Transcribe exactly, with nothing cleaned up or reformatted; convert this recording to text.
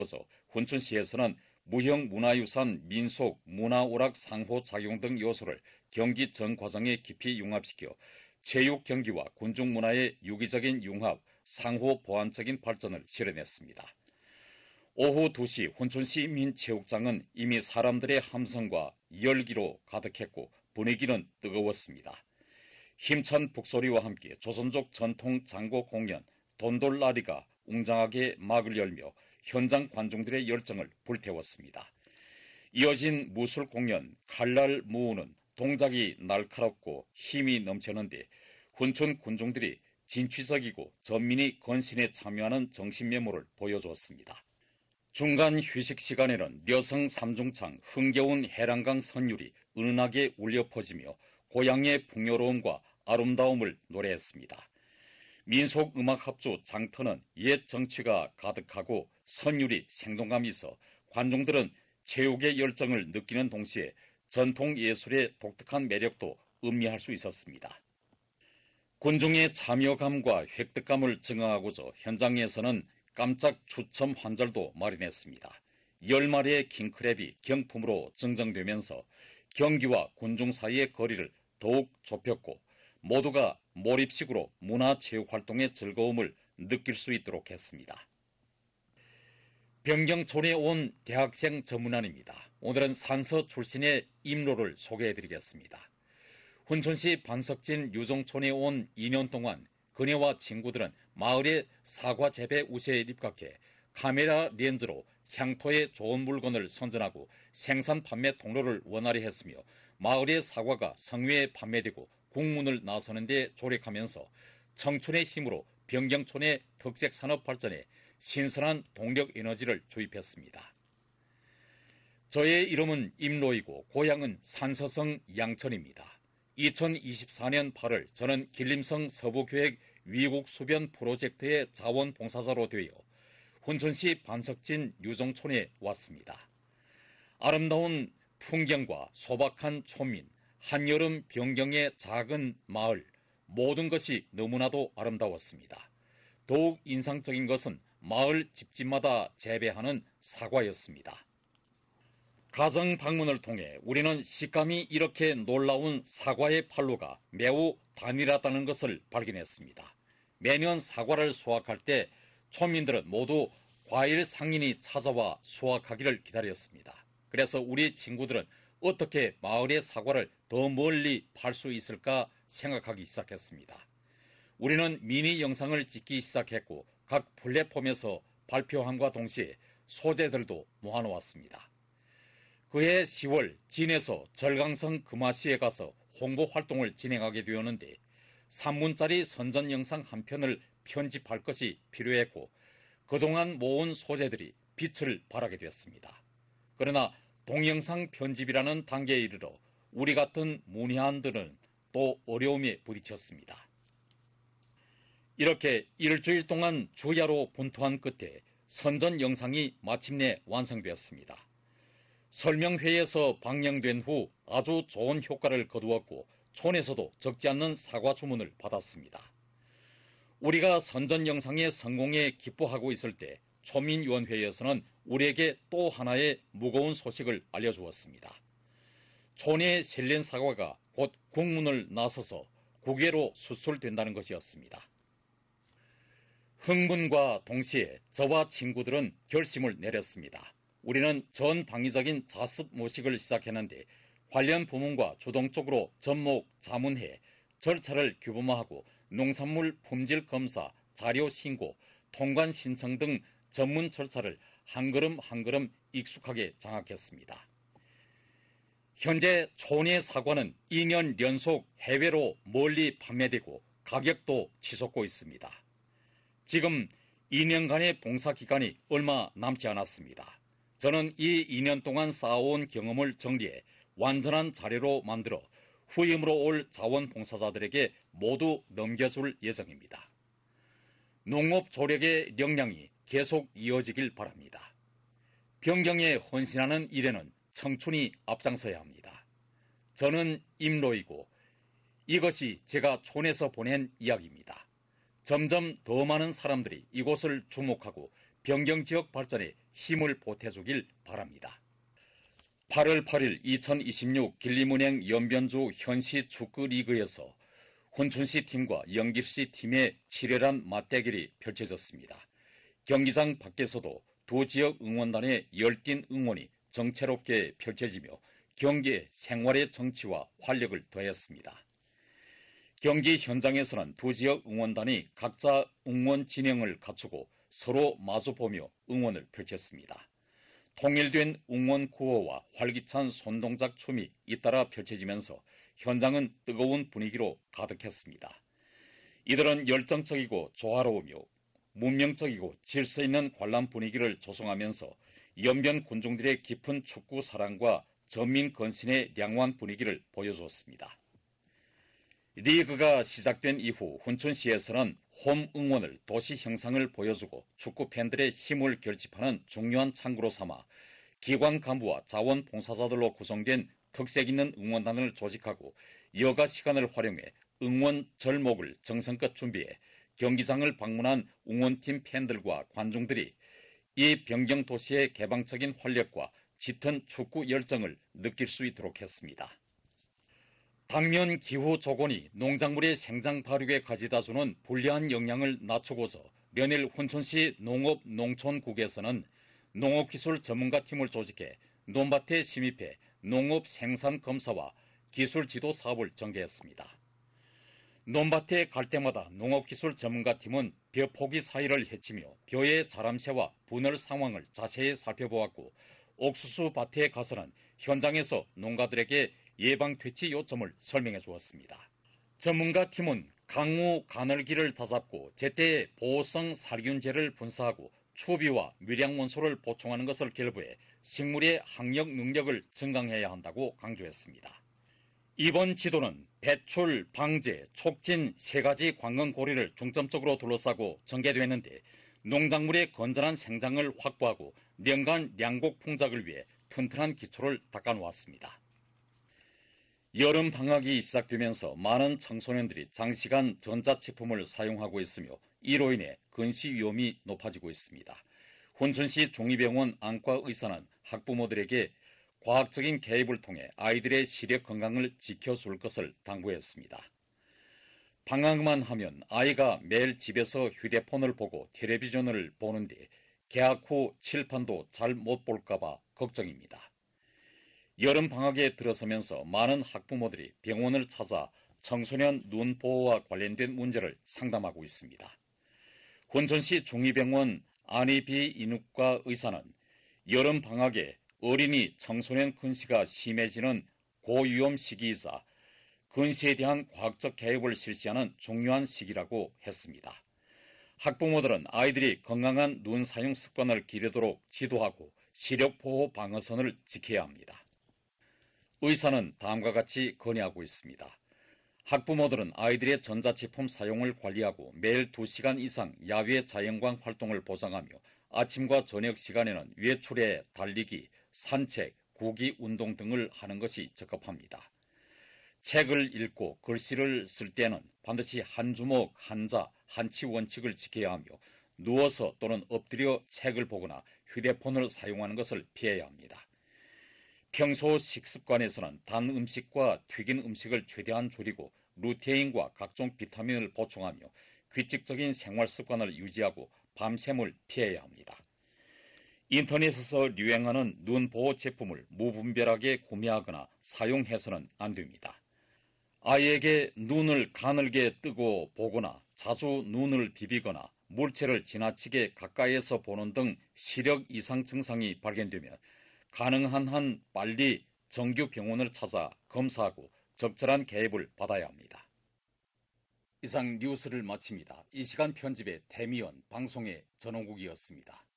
훈천시에서는 무형문화유산 민속 문화오락 상호작용 등 요소를 경기 전 과정에 깊이 융합시켜 체육 경기와 군중문화의 유기적인 융합, 상호 보완적인 발전을 실현했습니다. 오후 두 시 훈천시 민체육장은 이미 사람들의 함성과 열기로 가득했고 분위기는 뜨거웠습니다. 힘찬 북소리와 함께 조선족 전통 장고 공연 돈돌라리가 웅장하게 막을 열며 현장 관중들의 열정을 불태웠습니다. 이어진 무술 공연 칼날 무우는 동작이 날카롭고 힘이 넘쳤는데 훈천 군중들이 진취적이고 전민이 건신에 참여하는 정신메모를 보여주었습니다. 중간 휴식 시간에는 려성 삼중창 흥겨운 해랑강 선율이 은은하게 울려 퍼지며 고향의 풍요로움과 아름다움을 노래했습니다. 민속음악합주 장터는 옛 정취가 가득하고 선율이 생동감이 있어 관중들은 체육의 열정을 느끼는 동시에 전통예술의 독특한 매력도 음미할 수 있었습니다. 군중의 참여감과 획득감을 증강하고자 현장에서는 깜짝 추첨 환절도 마련했습니다. 열 마리의 킹크랩이 경품으로 증정되면서 경기와 군중 사이의 거리를 더욱 좁혔고 모두가 몰입식으로 문화체육활동의 즐거움을 느낄 수 있도록 했습니다. 변경촌에 온 대학생 전문안입니다. 오늘은 산서 출신의 임로를 소개해드리겠습니다. 훈천시 반석진 유정촌에 온 이 년 동안 그녀와 친구들은 마을의 사과 재배 우세에 입각해 카메라 렌즈로 향토의 좋은 물건을 선전하고 생산 판매 통로를 원활히 했으며 마을의 사과가 성회에 판매되고 국문을 나서는 데 조력하면서 청춘의 힘으로 변경촌의 특색 산업 발전에 신선한 동력 에너지를 주입했습니다. 저의 이름은 임로이고 고향은 산서성 양천입니다. 이천이십사 년 팔월 저는 길림성 서부교획 위국수변 프로젝트의 자원봉사자로 되어 훈천시 반석진 유정촌에 왔습니다. 아름다운 풍경과 소박한 촌민, 한여름 변경의 작은 마을, 모든 것이 너무나도 아름다웠습니다. 더욱 인상적인 것은 마을 집집마다 재배하는 사과였습니다. 가정 방문을 통해 우리는 식감이 이렇게 놀라운 사과의 판로가 매우 단일하다는 것을 발견했습니다. 매년 사과를 수확할 때 촌민들은 모두 과일 상인이 찾아와 수확하기를 기다렸습니다. 그래서 우리 친구들은 어떻게 마을의 사과를 더 멀리 팔 수 있을까 생각하기 시작했습니다. 우리는 미니 영상을 찍기 시작했고 각 플랫폼에서 발표함과 동시에 소재들도 모아놓았습니다. 그해 시월 진에서 절강성 금화시에 가서 홍보 활동을 진행하게 되었는데 삼 분짜리 선전 영상 한 편을 편집할 것이 필요했고 그동안 모은 소재들이 빛을 발하게 되었습니다. 그러나 동영상 편집이라는 단계에 이르러 우리 같은 문외한들은 또 어려움에 부딪혔습니다. 이렇게 일주일 동안 주야로 분투한 끝에 선전 영상이 마침내 완성되었습니다. 설명회에서 방영된 후 아주 좋은 효과를 거두었고 촌에서도 적지 않는 사과 주문을 받았습니다. 우리가 선전 영상의 성공에 기뻐하고 있을 때 촌민위원회에서는 우리에게 또 하나의 무거운 소식을 알려주었습니다. 촌에 실린 사과가 곧 국문을 나서서 국외로 수출된다는 것이었습니다. 흥분과 동시에 저와 친구들은 결심을 내렸습니다. 우리는 전 방위적인 자습 모식을 시작했는데 관련 부문과 주동적으로 접목, 자문해 절차를 규범화하고 농산물 품질 검사, 자료 신고, 통관 신청 등 전문 절차를 한 걸음 한 걸음 익숙하게 장악했습니다. 현재 촌의 사과는 이 년 연속 해외로 멀리 판매되고 가격도 치솟고 있습니다. 지금 이 년간의 봉사 기간이 얼마 남지 않았습니다. 저는 이 이 년 동안 쌓아온 경험을 정리해 완전한 자료로 만들어 후임으로 올 자원봉사자들에게 모두 넘겨줄 예정입니다. 농업 조력의 역량이 계속 이어지길 바랍니다. 변경에 헌신하는 일에는 청춘이 앞장서야 합니다. 저는 임로이고 이것이 제가 촌에서 보낸 이야기입니다. 점점 더 많은 사람들이 이곳을 주목하고 변경 지역 발전에 힘을 보태주길 바랍니다. 팔월 팔일 이천이십육 길림은행 연변주 현시 축구리그에서 혼춘시 팀과 영길시 팀의 치열한 맞대결이 펼쳐졌습니다. 경기장 밖에서도 두 지역 응원단의 열띤 응원이 정체롭게 펼쳐지며 경기의 생활의 정치와 활력을 더했습니다. 경기 현장에서는 두 지역 응원단이 각자 응원 진영을 갖추고 서로 마주보며 응원을 펼쳤습니다. 통일된 응원 구호와 활기찬 손동작 춤이 잇따라 펼쳐지면서 현장은 뜨거운 분위기로 가득했습니다. 이들은 열정적이고 조화로우며 문명적이고 질서 있는 관람 분위기를 조성하면서 연변 군중들의 깊은 축구 사랑과 전민 건신의 량화한 분위기를 보여주었습니다. 리그가 시작된 이후 훈춘시에서는 홈 응원을 도시 형상을 보여주고 축구 팬들의 힘을 결집하는 중요한 창구로 삼아 기관 간부와 자원봉사자들로 구성된 특색 있는 응원단을 조직하고 여가 시간을 활용해 응원 절목을 정성껏 준비해 경기장을 방문한 응원팀 팬들과 관중들이 이 변경 도시의 개방적인 활력과 짙은 축구 열정을 느낄 수 있도록 했습니다. 당면 기후 조건이 농작물의 생장 발육에 가져다주는 불리한 영향을 낮추고서 면일 훈춘시 농업농촌국에서는 농업기술 전문가팀을 조직해 논밭에 심입해 농업 생산 검사와 기술 지도 사업을 전개했습니다. 논밭에 갈 때마다 농업기술 전문가팀은 벼 포기 사이를 헤치며 벼의 자람새와 분열 상황을 자세히 살펴보았고 옥수수 밭에 가서는 현장에서 농가들에게 예방 퇴치 요점을 설명해 주었습니다. 전문가팀은 강우 가늘기를 다잡고 제때 보호성 살균제를 분사하고 초비와 미량 원소를 보충하는 것을 결부해 식물의 항력 능력을 증강해야 한다고 강조했습니다. 이번 지도는 배출, 방제, 촉진 세 가지 관건 고리를 중점적으로 둘러싸고 전개되었는데 농작물의 건전한 생장을 확보하고 년간 양곡 풍작을 위해 튼튼한 기초를 닦아놓았습니다. 여름 방학이 시작되면서 많은 청소년들이 장시간 전자제품을 사용하고 있으며 이로 인해 근시 위험이 높아지고 있습니다. 훈춘시 종이병원 안과의사는 학부모들에게 과학적인 개입을 통해 아이들의 시력 건강을 지켜줄 것을 당부했습니다. 방학만 하면 아이가 매일 집에서 휴대폰을 보고 텔레비전을 보는데 개학 후 칠판도 잘 못 볼까봐 걱정입니다. 여름 방학에 들어서면서 많은 학부모들이 병원을 찾아 청소년 눈 보호와 관련된 문제를 상담하고 있습니다. 훈춘시 중의병원 안이비인후과 의사는 여름 방학에 어린이 청소년 근시가 심해지는 고위험 시기이자 근시에 대한 과학적 개입을 실시하는 중요한 시기라고 했습니다. 학부모들은 아이들이 건강한 눈 사용 습관을 기르도록 지도하고 시력 보호 방어선을 지켜야 합니다. 의사는 다음과 같이 건의하고 있습니다. 학부모들은 아이들의 전자제품 사용을 관리하고 매일 두 시간 이상 야외 자연광 활동을 보장하며 아침과 저녁 시간에는 외출에 달리기, 산책, 구기 운동 등을 하는 것이 적합합니다. 책을 읽고 글씨를 쓸 때는 반드시 한 주먹, 한자, 한치 원칙을 지켜야 하며 누워서 또는 엎드려 책을 보거나 휴대폰을 사용하는 것을 피해야 합니다. 평소 식습관에서는 단 음식과 튀긴 음식을 최대한 줄이고 루테인과 각종 비타민을 보충하며 규칙적인 생활 습관을 유지하고 밤샘을 피해야 합니다. 인터넷에서 유행하는 눈 보호 제품을 무분별하게 구매하거나 사용해서는 안 됩니다. 아이에게 눈을 가늘게 뜨고 보거나 자주 눈을 비비거나 물체를 지나치게 가까이에서 보는 등 시력 이상 증상이 발견되면 가능한 한 빨리 정규 병원을 찾아 검사하고 적절한 개입을 받아야 합니다. 이상 뉴스를 마칩니다. 이 시간 편집의 태미연, 방송의 전홍국이었습니다.